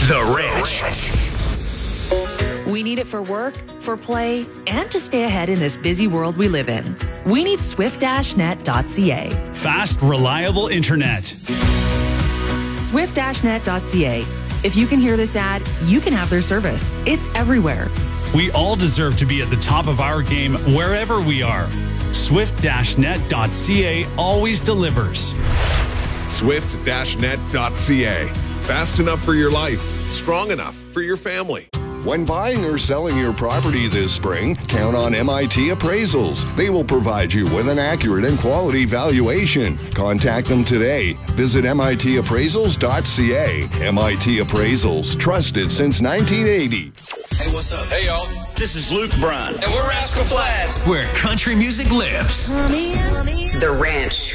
The Ranch. We need it for work, for play, and to stay ahead in this busy world we live in. We need swift-net.ca. Fast, reliable internet. Swift-net.ca. If you can hear this ad, you can have their service. It's everywhere. We all deserve to be at the top of our game wherever we are. Swift-net.ca always delivers. Swift-net.ca. Fast enough for your life, strong enough for your family. When buying or selling your property this spring, count on MIT Appraisals. They will provide you with an accurate and quality valuation. Contact them today. Visit MITappraisals.ca. MIT Appraisals, trusted since 1980. Hey, what's up? Hey, y'all. This is Luke Bryan. And we're Rascal Flatts. Where country music lives. The Ranch.